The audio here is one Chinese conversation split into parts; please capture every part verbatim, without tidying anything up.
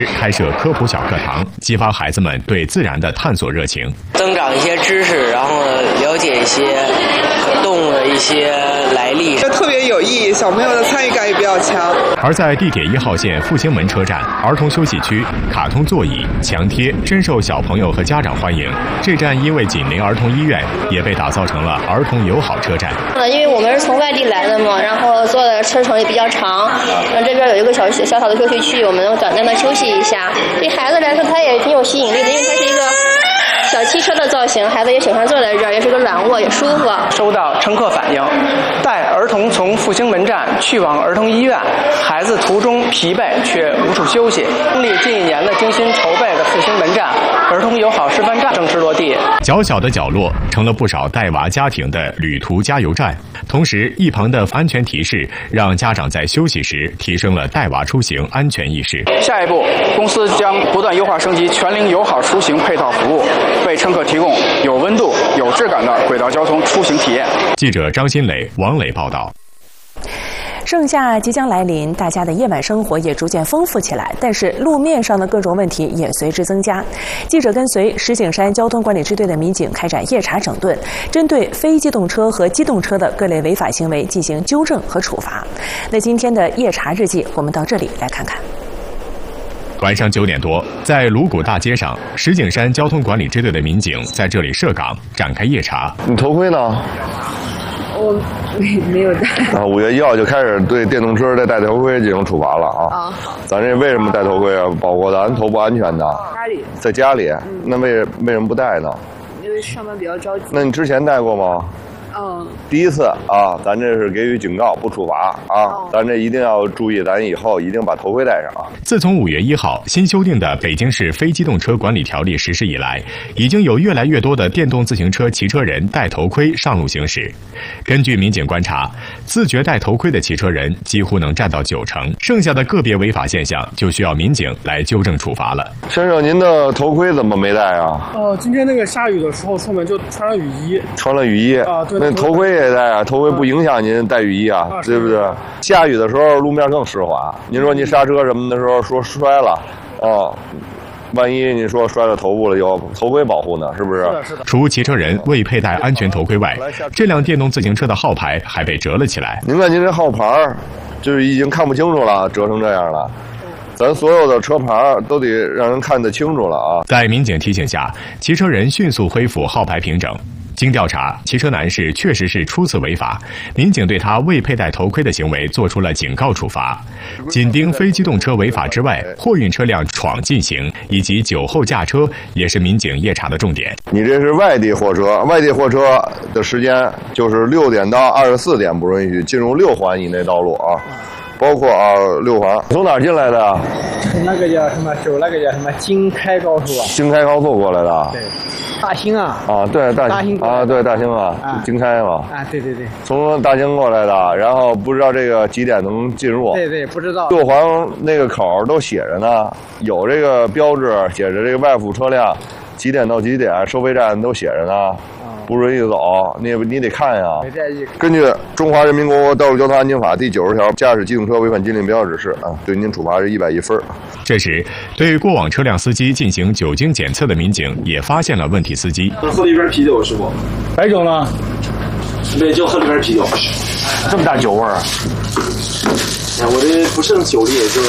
开设科普小课堂，激发孩子们对自然的探索热情， 增长一些知识，然后了解一些动物的一些来历， 这特别有意义，小朋友的参与感也比较强。 而在地铁一号线复兴门车站，儿童休息区、卡通座椅、墙贴深受小朋友和家长欢迎。这站因为紧邻儿童医院，也被打造成了儿童友好车站。 呃，因为我们是从外地来的嘛，然后坐的车程也比较长，那这边有一个小小小的休息区，我们能短暂的休息一下。对孩子来说，它也挺有吸引力的，因为它是一个小汽车的造型，孩子也喜欢坐在这儿，也是个软卧，也舒服。 收到乘客反映，带儿童从复兴门站去往儿童医院，孩子途中疲惫却无处休息。经历近一年的精心筹备的复兴门站儿童友好示范站正式落地。 小小的角落成了不少带娃家庭的旅途加油站，同时一旁的安全提示让家长在休息时提升了带娃出行安全意识。 下一步，公司将不断优化升级全龄友好出行配套服务，为乘客提供有温度、有质感的轨道交通出行体验。 记者张新磊、王磊报道。 盛夏即将来临，大家的夜晚生活也逐渐丰富起来，但是路面上的各种问题也随之增加。记者跟随石景山交通管理支队的民警开展夜查整顿，针对非机动车和机动车的各类违法行为进行纠正和处罚。那今天的夜查日记，我们到这里来看看。 晚上九点多，在鲁谷大街上，石景山交通管理支队的民警在这里设岗，展开夜查。 你头盔呢？ 我没没有戴啊，五月一号就开始对电动车的戴头盔进行处罚了啊！啊，咱这为什么戴头盔啊？保护咱头部安全的。 家里， 在家里，嗯、那为为什么不戴呢？ 因为上班比较着急。 那你之前戴过吗？ 嗯， 第一次啊，咱这是给予警告，不处罚啊，哦、咱这一定要注意，咱以后一定把头盔戴上啊。 自从五月一号新修订的《北京市非机动车管理条例》实施以来，已经有越来越多的电动自行车骑车人戴头盔上路行驶。根据民警观察，自觉戴头盔的骑车人几乎能占到九成，剩下的个别违法现象就需要民警来纠正处罚了。 先生，您的头盔怎么没戴啊？ 哦、呃，今天那个下雨的时候出门就穿了雨衣。 穿了雨衣啊，对。那头盔也戴啊，头盔不影响您戴雨衣啊，啊对不对？下雨的时候路面更湿滑，您说你刹车什么的时候说摔了，哦，万一你说摔了头部了，有头盔保护呢，是不是？ 是的。 除骑车人未佩戴安全头盔外，这辆电动自行车的号牌还被折了起来。 您看您这号牌，就是已经看不清楚了，折成这样了。咱所有的车牌都得让人看得清楚了啊！ 在民警提醒下，骑车人迅速恢复号牌平整。经调查，骑车男士确实是初次违法，民警对他未佩戴头盔的行为作出了警告处罚。紧盯非机动车违法之外，货运车辆闯进行以及酒后驾车也是民警夜查的重点。 你这是外地货车，外地货车的时间就是六点到二十四点不允许进入六环以内道路啊。包括啊六环，从哪儿进来的啊？ 从那个叫什么走那个叫什么京开高速啊？ 京开高速过来的。 对，大兴啊。 啊，对大大兴啊，对大兴啊，啊京开嘛。 啊，对对对。 从大兴过来的，然后不知道这个几点能进入？ 对对，不知道。 六环那个口都写着呢，有这个标志，写着这个外附车辆几点到几点，收费站都写着呢。不允许走，你你得看呀。根据《中华人民共和国道路交通安全法》第九十条，驾驶机动车违反禁令标志指示啊，对您处罚是一百一分。 这时，对过往车辆司机进行酒精检测的民警也发现了问题司机。 喝了一瓶啤酒，师傅。 白酒呢？ 对，就喝了一瓶啤酒。 这么大酒味儿？ 哎，我这不胜酒力，就是。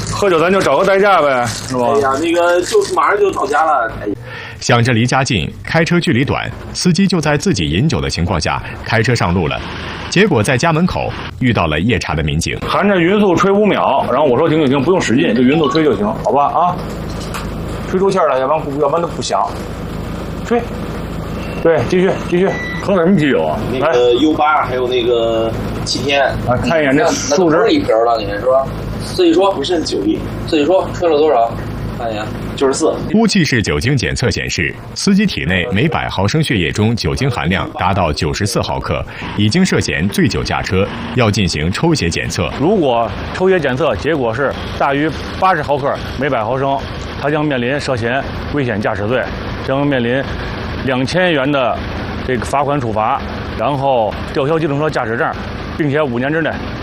喝酒咱就找个代驾呗，是吧？ 哎呀，那个就马上就到家了。哎。 想着离家近，开车距离短，司机就在自己饮酒的情况下开车上路了。结果在家门口遇到了夜查的民警， 含着匀速吹五秒，然后我说停就停，不用使劲，就匀速吹就行，好吧啊？吹出气儿来，要不然要不然它不响。吹，对，继续继续。喝什么啤酒啊？ 那个 U 八还有那个七天。 啊，看一眼这数值。 一瓶了，你是吧？自己说不是酒力，自己说吹了多少？看一眼，九十四。 呼气式酒精检测显示，司机体内每百毫升血液中酒精含量达到九十四毫克，已经涉嫌醉酒驾车，要进行抽血检测。 如果抽血检测结果是大于八十毫克每百毫升，他将面临涉嫌危险驾驶罪，将面临两千元的这个罚款处罚，然后吊销机动车驾驶证，并且五年之内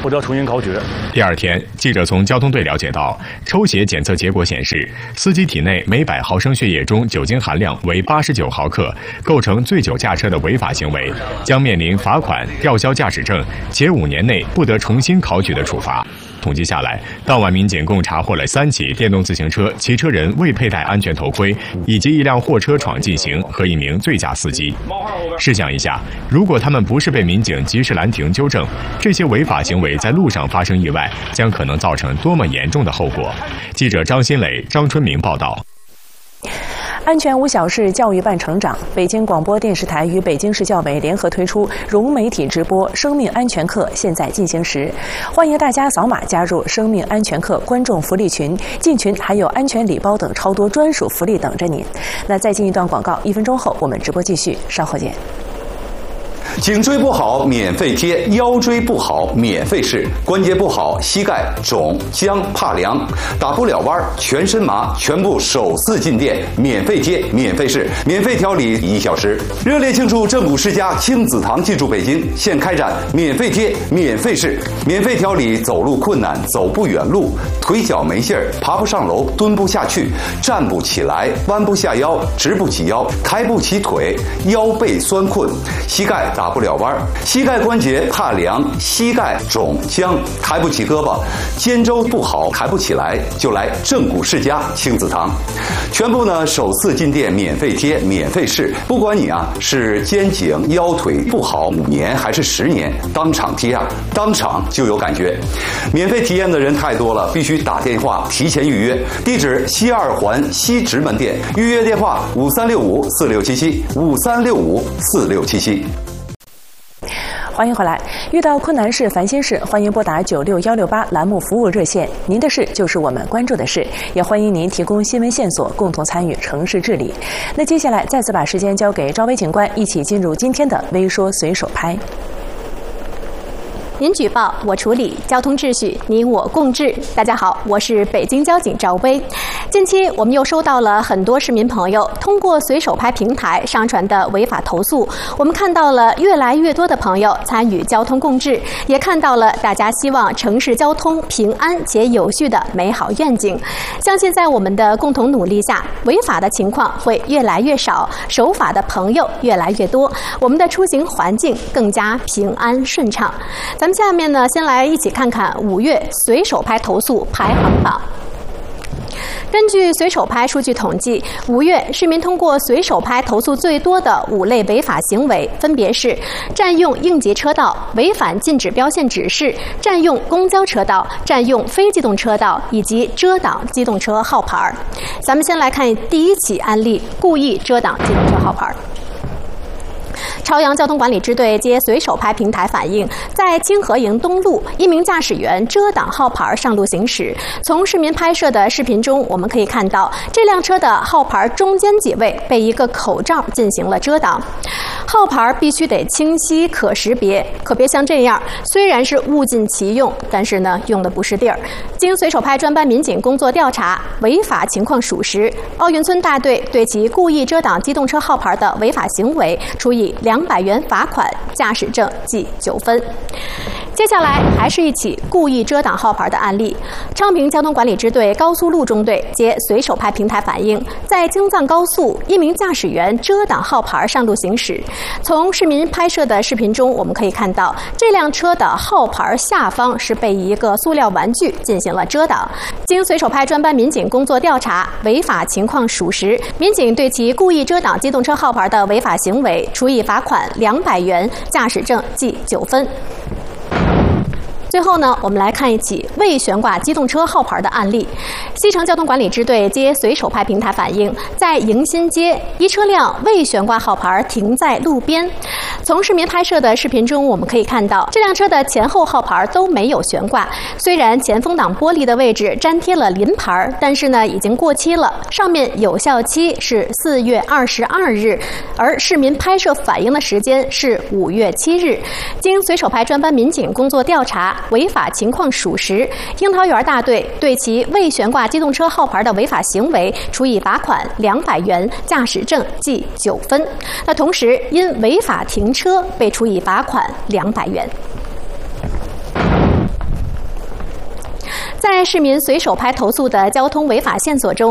或者要重新考取。 第二天，记者从交通队了解到，抽血检测结果显示，司机体内每百毫升血液中酒精含量为八十九毫克，构成醉酒驾车的违法行为，将面临罚款、吊销驾驶证，且五年内不得重新考取的处罚。统计下来，当晚民警共查获了三起电动自行车骑车人未佩戴安全头盔，以及一辆货车闯进行和一名醉驾司机。试想一下，如果他们不是被民警及时拦停纠正，这些违法行为在路上发生意外，将可能造成多么严重的后果？记者张新磊、张春明报道。 安全无小事，教育伴成长。北京广播电视台与北京市教委联合推出融媒体直播生命安全课现在进行时，欢迎大家扫码加入生命安全课观众福利群，进群还有安全礼包等超多专属福利等着您。那再进一段广告，一分钟后我们直播继续，稍后见。 颈椎不好免费贴，腰椎不好免费试，关节不好膝盖肿僵怕凉，打不了弯全身麻，全部首次进店免费贴免费试，免费调理一小时。热烈庆祝正骨世家亲子堂进驻北京，现开展免费贴免费试，免费调理走路困难、走不远路、腿脚没劲儿、爬不上楼、蹲不下去、站不起来、弯不下腰、直不起腰、抬不起腿、腰背酸困、膝盖打不了弯，膝盖关节怕凉，膝盖肿僵，抬不起胳膊，肩周不好，抬不起来，就来正骨世家亲子堂。全部呢首次进店免费贴免费试，不管你啊是肩颈腰腿不好五年还是十年，当场贴啊，当场就有感觉。免费体验的人太多了，必须打电话提前预约。地址西二环西直门店，预约电话五三六五四六七七五三六五四六七七。 欢迎回来。遇到困难事、烦心事，欢迎拨打九六幺六八栏目服务热线。您的事就是我们关注的事，也欢迎您提供新闻线索，共同参与城市治理。那接下来再次把时间交给赵薇警官，一起进入今天的微说随手拍。 您举报，我处理，交通秩序你我共治。大家好，我是北京交警赵薇。近期我们又收到了很多市民朋友通过随手拍平台上传的违法投诉，我们看到了越来越多的朋友参与交通共治，也看到了大家希望城市交通平安且有序的美好愿景。相信在我们的共同努力下，违法的情况会越来越少，守法的朋友越来越多，我们的出行环境更加平安顺畅。咱们下面呢，先来一起看看五月随手拍投诉排行榜。根据随手拍数据统计，五月市民通过随手拍投诉最多的五类违法行为，分别是占用应急车道、违反禁止标线指示、占用公交车道、占用非机动车道以及遮挡机动车号牌。咱们先来看第一起案例：故意遮挡机动车号牌。朝阳交通管理支队接随手拍平台反映，在清河营东路，一名驾驶员遮挡号牌上路行驶。从市民拍摄的视频中，我们可以看到这辆车的号牌中间几位被一个口罩进行了遮挡。号牌必须得清晰可识别，可别像这样，虽然是物尽其用，但是呢用的不是地儿。经随手拍专班民警工作调查，违法情况属实，奥运村大队对其故意遮挡机动车号牌的违法行为处以两百元罚款，驾驶证记九分。接下来还是一起故意遮挡号牌的案例。昌平交通管理支队高速路中队接随手拍平台反映，在京藏高速，一名驾驶员遮挡号牌上路行驶。从市民拍摄的视频中，我们可以看到这辆车的号牌下方是被一个塑料玩具进行了遮挡。经随手拍专班民警工作调查，违法情况属实，民警对其故意遮挡机动车号牌的违法行为处以罚款两百元，驾驶证记九分。最后呢，我们来看一起未悬挂机动车号牌的案例。西城交通管理支队接随手拍平台反映，在迎新街，一车辆未悬挂号牌停在路边。从市民拍摄的视频中，我们可以看到这辆车的前后号牌都没有悬挂。虽然前风挡玻璃的位置粘贴了临牌，但是呢已经过期了，上面有效期是四月二十二日，而市民拍摄反映的时间是五月七日。经随手拍专班民警工作调查，违法情况属实，樱桃园大队对其未悬挂机动车号牌的违法行为处以罚款两百元，驾驶证记九分。那同时因违法停车被处以罚款两百元。 在市民随手拍投诉的交通违法线索中，